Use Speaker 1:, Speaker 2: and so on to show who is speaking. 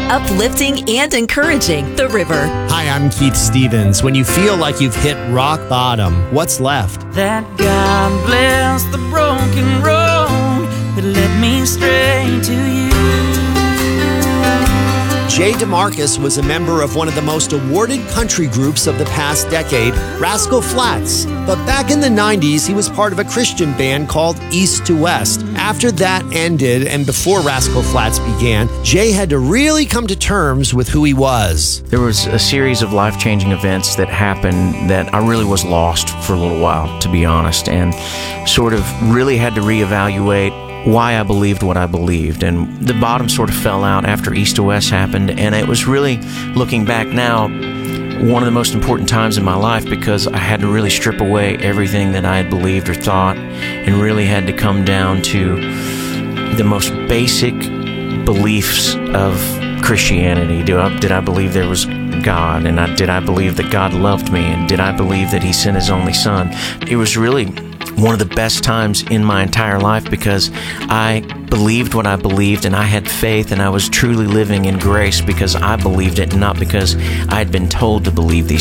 Speaker 1: uplifting and encouraging The River.
Speaker 2: Hi, I'm Keith Stevens. When you feel like you've hit rock bottom, what's left?
Speaker 3: That God bless the broken road that led me straight to you.
Speaker 2: Jay DeMarcus was a member of one of the most awarded country groups of the past decade, Rascal Flatts. But back in the 90s, he was part of a Christian band called East to West. After that ended and before Rascal Flatts began, Jay had to really come to terms with who he was.
Speaker 4: There was a series of life-changing events that happened that I really was lost for a little while, to be honest, and sort of really had to reevaluate why I believed what I believed. And the bottom sort of fell out after East to West happened, and it was really, looking back now, one of the most important times in my life, because I had to really strip away everything that I had believed or thought and really had to come down to the most basic beliefs of Christianity. Did I believe there was God, and did I believe that God loved me, and did I believe that He sent His only Son? It was really one of the best times in my entire life, because I believed what I believed, and I had faith, and I was truly living in grace because I believed it, not because I had been told to believe these